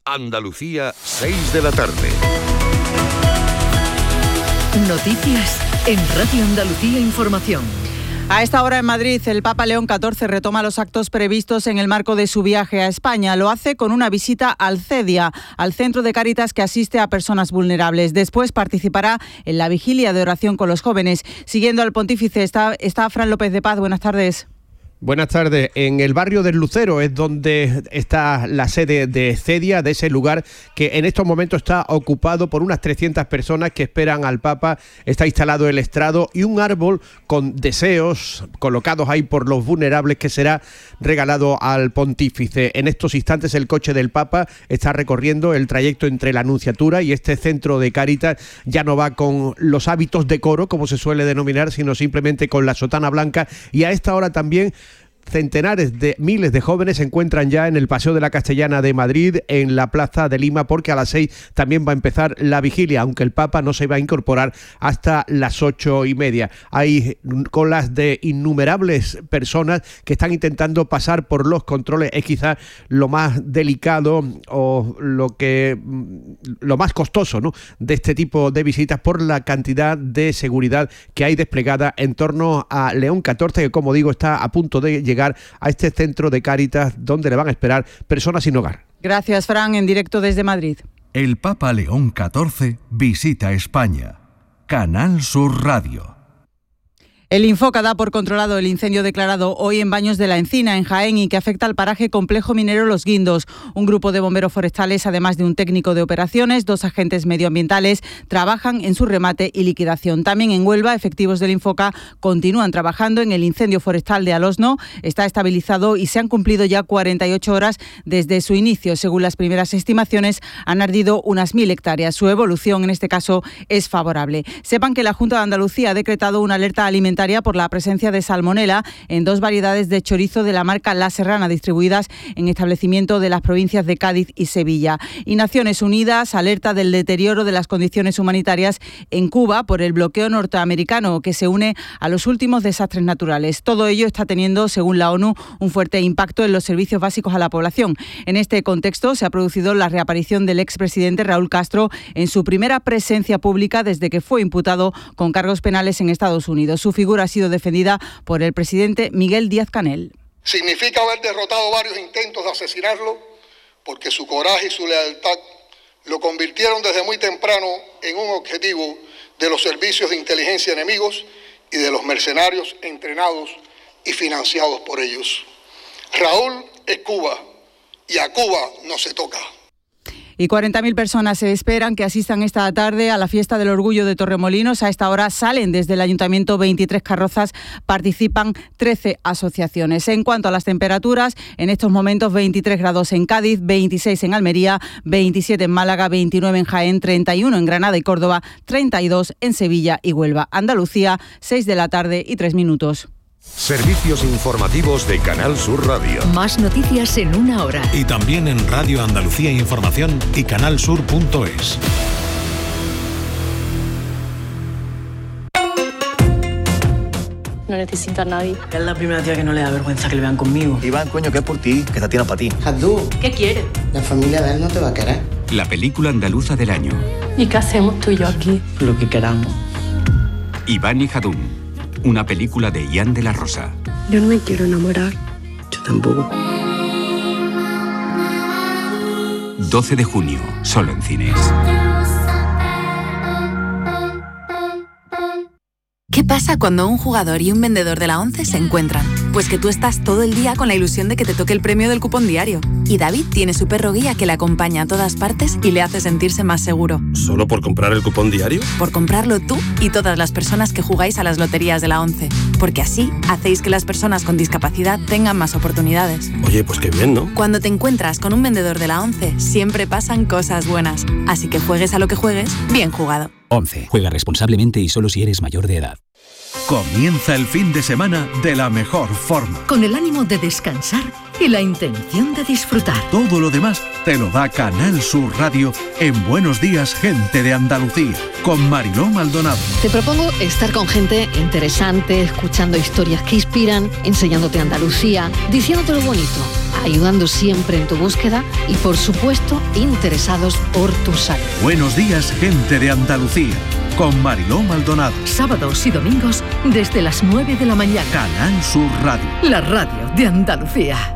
Andalucía, 6 de la tarde. Noticias en Radio Andalucía Información. A esta hora en Madrid, el Papa León XIV retoma los actos previstos en el marco de su viaje a España. Lo hace con una visita al CEDIA, al centro de Cáritas que asiste a personas vulnerables. Después participará en la vigilia de oración con los jóvenes. Siguiendo al pontífice está Fran López de Paz. Buenas tardes. Buenas tardes. En el barrio del Lucero es donde está la sede de CEDIA, de ese lugar que en estos momentos está ocupado por unas 300 personas que esperan al Papa. Está instalado el estrado y un árbol con deseos colocados ahí por los vulnerables que será regalado al pontífice. En estos instantes el coche del Papa está recorriendo el trayecto entre la Nunciatura y este centro de Cáritas. Ya no va con los hábitos de coro, como se suele denominar, sino simplemente con la sotana blanca. Y a esta hora también centenares de miles de jóvenes se encuentran ya en el Paseo de la Castellana de Madrid, en la Plaza de Lima, porque a las 6 también va a empezar la vigilia, aunque el Papa no se va a incorporar hasta las 8:30. Hay colas de innumerables personas que están intentando pasar por los controles. Es quizás lo más delicado o lo más costoso, ¿no?, de este tipo de visitas, por la cantidad de seguridad que hay desplegada en torno a León XIV, que, como digo, está a punto de llegar a este centro de Cáritas donde le van a esperar personas sin hogar. Gracias, Fran, en directo desde Madrid. El Papa León XIV visita España. Canal Sur Radio. El Infoca da por controlado el incendio declarado hoy en Baños de la Encina, en Jaén, y que afecta al paraje complejo minero Los Guindos. Un grupo de bomberos forestales, además de un técnico de operaciones, 2 agentes medioambientales, trabajan en su remate y liquidación. También en Huelva, efectivos del Infoca continúan trabajando en el incendio forestal de Alosno. Está estabilizado y se han cumplido ya 48 horas desde su inicio. Según las primeras estimaciones, han ardido unas 1.000 hectáreas. Su evolución, en este caso, es favorable. Sepan que la Junta de Andalucía ha decretado una alerta alimentaria por la presencia de salmonela en 2 variedades de chorizo de la marca La Serrana, distribuidas en establecimientos de las provincias de Cádiz y Sevilla. Y Naciones Unidas alerta del deterioro de las condiciones humanitarias en Cuba por el bloqueo norteamericano, que se une a los últimos desastres naturales. Todo ello está teniendo, según la ONU, un fuerte impacto en los servicios básicos a la población. En este contexto se ha producido la reaparición del expresidente Raúl Castro en su primera presencia pública desde que fue imputado con cargos penales en Estados Unidos. Su figura ha sido defendida por el presidente Miguel Díaz-Canel. Significa haber derrotado varios intentos de asesinarlo, porque su coraje y su lealtad lo convirtieron desde muy temprano en un objetivo de los servicios de inteligencia enemigos y de los mercenarios entrenados y financiados por ellos. Raúl es Cuba y a Cuba no se toca. Y 40.000 personas se esperan que asistan esta tarde a la Fiesta del Orgullo de Torremolinos. A esta hora salen desde el Ayuntamiento 23 carrozas, participan 13 asociaciones. En cuanto a las temperaturas, en estos momentos 23 grados en Cádiz, 26 en Almería, 27 en Málaga, 29 en Jaén, 31 en Granada y Córdoba, 32 en Sevilla y Huelva. Andalucía, 6 de la tarde y 3 minutos. Servicios informativos de Canal Sur Radio. Más noticias en 1 hora. Y también en Radio Andalucía Información y canalsur.es. No necesita a nadie. Es la primera tía que no le da vergüenza que le vean conmigo. Iván, coño, que es por ti, que esta tiene para ti. Jadú, ¿qué quiere? La familia de él no te va a querer. La película andaluza del año. ¿Y qué hacemos tú y yo aquí? Lo que queramos. Iván y Jadún. Una película de Ian de la Rosa. Yo no me quiero enamorar. Yo tampoco. 12 de junio, solo en cines. ¿Qué pasa cuando un jugador y un vendedor de la 11 se encuentran? Pues que tú estás todo el día con la ilusión de que te toque el premio del cupón diario. Y David tiene su perro guía que le acompaña a todas partes y le hace sentirse más seguro. ¿Solo por comprar el cupón diario? Por comprarlo tú y todas las personas que jugáis a las loterías de la 11. Porque así hacéis que las personas con discapacidad tengan más oportunidades. Oye, pues qué bien, ¿no? Cuando te encuentras con un vendedor de la 11, siempre pasan cosas buenas. Así que juegues a lo que juegues, bien jugado. 11. Juega responsablemente y solo si eres mayor de edad. Comienza el fin de semana de la mejor forma. Con el ánimo de descansar y la intención de disfrutar. Todo lo demás te lo da Canal Sur Radio en Buenos Días, Gente de Andalucía, con Mariló Maldonado. Te propongo estar con gente interesante, escuchando historias que inspiran, enseñándote Andalucía, diciéndote lo bonito. ayudando siempre en tu búsqueda y, por supuesto, interesados por tu salud. Buenos días, gente de Andalucía, con Mariló Maldonado. Sábados y domingos desde las 9 de la mañana. Canal Sur Radio. La radio de Andalucía.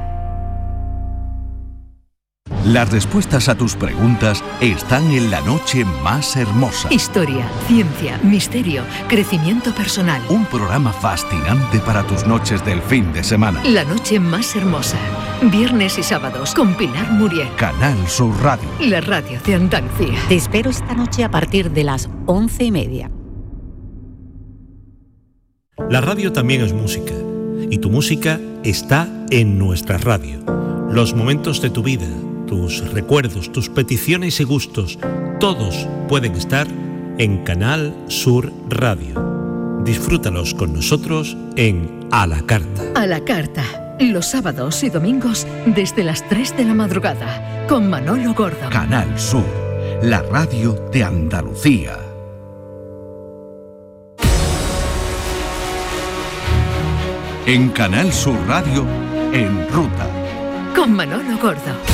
Las respuestas a tus preguntas están en La Noche Más Hermosa. Historia, ciencia, misterio, crecimiento personal. Un programa fascinante para tus noches del fin de semana. La Noche Más Hermosa. Viernes y sábados con Pilar Muriel. Canal Sur Radio. La radio de Andalucía. Te espero esta noche a partir de las 11:30. La radio también es música. Y tu música está en nuestra radio. Los momentos de tu vida, tus recuerdos, tus peticiones y gustos, todos pueden estar en Canal Sur Radio. Disfrútalos con nosotros en A la Carta. A la Carta, los sábados y domingos desde las 3 de la madrugada, con Manolo Gordo. Canal Sur, la radio de Andalucía. En Canal Sur Radio, En Ruta. Con Manolo Gordo.